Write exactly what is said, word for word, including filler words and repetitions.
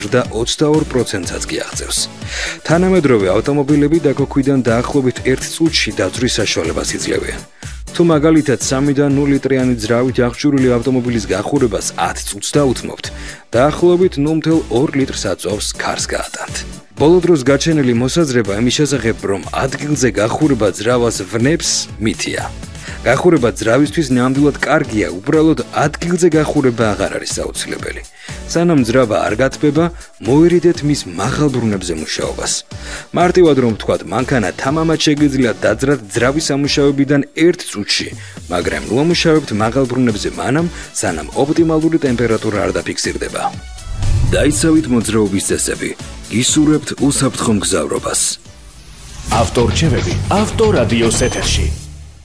და ოცდაორ პროცენტსაც კი აღწევს. თანამედროვე ავტომობილები დაგოქვიდან დაახლოებით ერთ წუთში დაძვრის საშუალებას იძლევიან. თუ მაგალითად სამიდან ნულ ლიტრიანი ძრავით აღჭურვილი ავტომობილის გახურებას ათ წუთს დაუთმობთ, დაახლოებით ნულ ათი ლიტრს აწვავს ქარს გაატანთ. ბოლო დროს გაჩენილი მოსაზრება იმის შესახებ, რომ ადგილზე გახურება ძრავას ვნებს, მითია. გახურება ძრავისთვის ნამდვილად კარგია, უბრალოდ ადგილზე გახურება აღარ არის აუცილებელი. სანამ ძრავა არ გათბება, მოერიდეთ მის მაღალ ბრუნებზე მუშაობას. მარტივად რომ ვთქვათ, მანქანა თამამად შეგიძლიათ დაძრათ ძრავის ამუშავებიდან ერთ წუთში, მაგრამ ნუ ამუშავებთ მაღალ ბრუნებზე მანამ, სანამ ოპტიმალური ტემპერატურა არ დაფიქსირდება. დაიცავით მოძრაობის წესები, გისურვებთ უსაფრთხო მგზავრობას. ავტორჩევები ავტორადიოს ეთერში.